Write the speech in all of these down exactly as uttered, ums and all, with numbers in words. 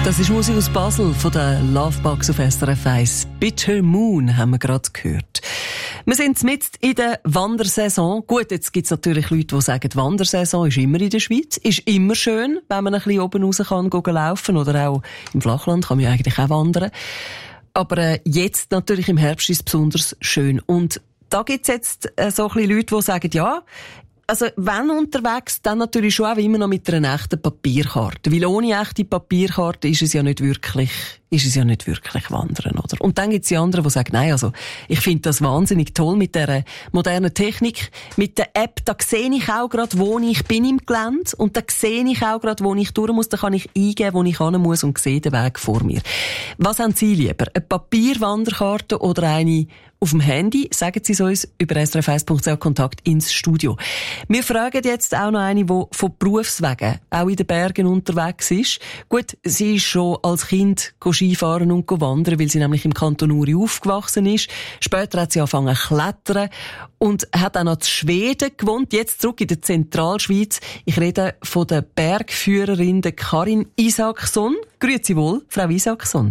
Das ist Musik aus Basel von der Lovebox auf S R F eins. Bitter Moon haben wir gerade gehört. Wir sind mitten in der Wandersaison. Gut, jetzt gibt es natürlich Leute, die sagen, die Wandersaison ist immer in der Schweiz. Ist immer schön, wenn man ein bisschen oben raus kann, gehen laufen. Oder auch im Flachland kann man ja eigentlich auch wandern. Aber äh, jetzt natürlich im Herbst ist es besonders schön. Und da gibt es jetzt äh, so ein bisschen Leute, die sagen, ja, also wenn unterwegs, dann natürlich schon auch immer noch mit einer echten Papierkarte. Weil ohne echte Papierkarte ist es ja nicht wirklich, ist es ja nicht wirklich wandern, oder? Und dann gibt es die anderen, die sagen, nein, also ich finde das wahnsinnig toll mit dieser modernen Technik. Mit der App, da sehe ich auch gerade, wo ich bin im Gelände. Und da sehe ich auch gerade, wo ich durch muss. Da kann ich eingeben, wo ich hin muss und sehe den Weg vor mir. Was haben Sie lieber? Eine Papierwanderkarte oder eine auf dem Handy? Sagen Sie es uns über S R F eins Punkt C H Kontakt ins Studio. Wir fragen jetzt auch noch eine, die von Berufswegen auch in den Bergen unterwegs ist. Gut, sie ist schon als Kind Skifahren und wandern, weil sie nämlich im Kanton Uri aufgewachsen ist. Später hat sie angefangen zu klettern und hat auch noch in Schweden gewohnt, jetzt zurück in der Zentralschweiz. Ich rede von der Bergführerin der Karin Isaksson. Grüezi wohl, Frau Isaksson.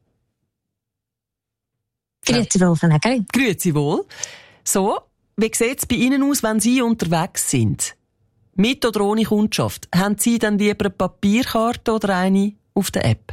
Grüezi wohl, Frau Nägerin. Grüezi wohl. So, wie sieht es bei Ihnen aus, wenn Sie unterwegs sind? Mit oder ohne Kundschaft? Haben Sie dann lieber eine Papierkarte oder eine auf der App?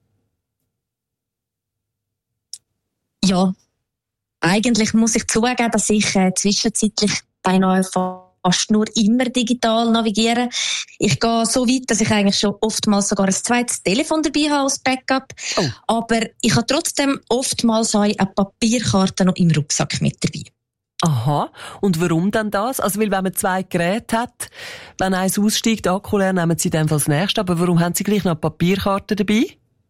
Ja, eigentlich muss ich zugeben, dass ich äh, zwischenzeitlich beinahe fast nur immer digital navigiere. Ich gehe so weit, dass ich eigentlich schon oftmals sogar ein zweites Telefon dabei habe als Backup. Oh. Aber ich habe trotzdem oftmals eine Papierkarte noch im Rucksack mit dabei. Aha. Und warum denn das? Also, weil wenn man zwei Geräte hat, wenn eins aussteigt, Akku leer, nehmen Sie dann das nächste. Aber warum haben Sie gleich noch eine Papierkarte dabei?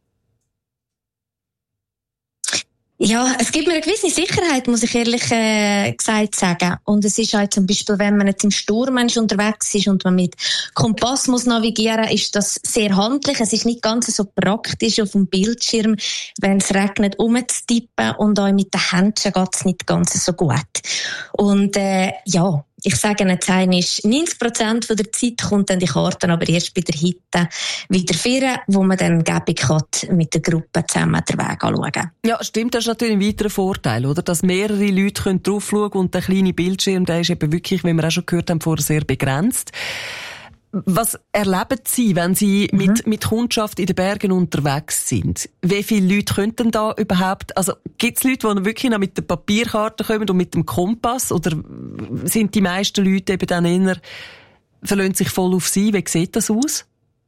Ja, es gibt mir eine gewisse Sicherheit, muss ich ehrlich äh, gesagt sagen. Und es ist halt zum Beispiel, wenn man jetzt im Sturm unterwegs ist und man mit Kompass muss navigieren, ist das sehr handlich. Es ist nicht ganz so praktisch auf dem Bildschirm, wenn es regnet, umzutippen, und auch mit den Händchen geht es nicht ganz so gut. Und äh, ja, ich sage jetzt einmal, neunzig Prozent der Zeit kommt dann die Karte aber erst bei der Hitte wieder vor, wo man dann gebig hat, mit der Gruppe zusammen den Weg anschauen. Ja, stimmt, das ist natürlich ein weiterer Vorteil, oder? Dass mehrere Leute drauf schauen können und der kleine Bildschirm, der ist eben wirklich, wie wir auch schon gehört haben, vorher sehr begrenzt. Was erleben Sie, wenn Sie mhm. mit, mit Kundschaft in den Bergen unterwegs sind? Wie viele Leute könnten da überhaupt, also gibt es Leute, die wirklich noch mit der Papierkarte kommen und mit dem Kompass, oder sind die meisten Leute eben dann eher, verlassen sich voll auf Sie? Wie sieht das aus?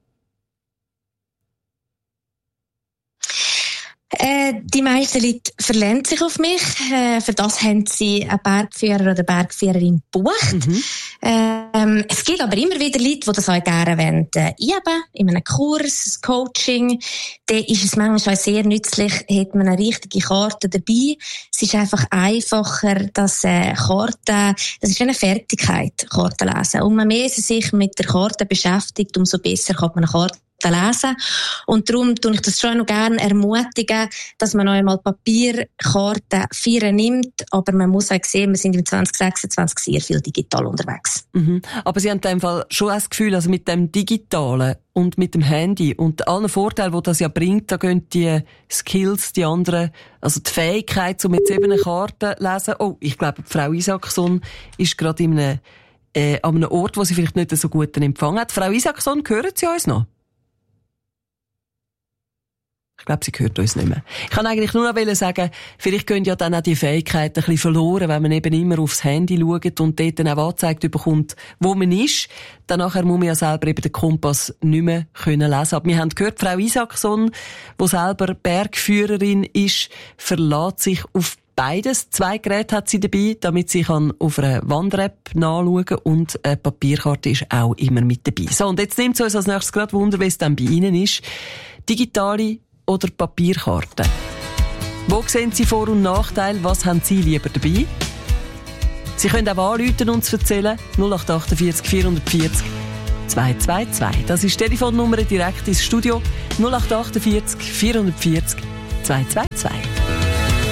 Äh, die meisten Leute verlassen sich auf mich. Äh, für das haben sie einen Bergführer oder Bergführerin gebucht. Mhm. Ähm, es gibt aber immer wieder Leute, die das auch gerne wollen, äh, üben, in einem Kurs, ein Coaching. Dann ist es manchmal auch sehr nützlich, hat man eine richtige Karte dabei. Es ist einfach einfacher, dass äh, Karten, das ist eine Fertigkeit, Karten lesen. Und man mehr sich mit der Karte beschäftigt, umso besser kann man eine Karte lesen. Und darum tue ich das schon noch gerne ermutigen, dass man noch einmal Papierkarten vier nimmt, aber man muss auch sehen, wir sind im zwanzig sechsundzwanzig sehr viel digital unterwegs. Mhm. Aber Sie haben in dem Fall schon das Gefühl, also mit dem Digitalen und mit dem Handy und allen Vorteilen, die das ja bringt, da gehen die Skills, die anderen, also die Fähigkeit, um jetzt eben eine Karte zu lesen. Oh, ich glaube, Frau Isaksson ist gerade in einem, äh, an einem Ort, wo sie vielleicht nicht so guten Empfang hat. Frau Isaksson, hören Sie uns noch? Ich glaube, sie hört uns nicht mehr. Ich kann eigentlich nur noch sagen, vielleicht gehen ja dann auch die Fähigkeiten ein bisschen verloren, wenn man eben immer aufs Handy schaut und dort dann auch angezeigt bekommt, wo man ist. Dann nachher muss man ja selber eben den Kompass nicht mehr können lesen. Aber wir haben gehört, Frau Isaksson, die selber Bergführerin ist, verlässt sich auf beides. Zwei Geräte hat sie dabei, damit sie kann auf einer Wander-App nachschauen kann, und eine Papierkarte ist auch immer mit dabei. So, und jetzt nimmt es uns als nächstes gerade Wunder, wie es dann bei Ihnen ist. Digitale oder Papierkarten? Wo sehen Sie Vor- und Nachteile? Was haben Sie lieber dabei? Sie können auch anrufen und uns erzählen. null acht vier acht vier vier null zwei zwei zwei. Das ist die Telefonnummer direkt ins Studio. null acht vier acht vier vier null zwei zwei zwei.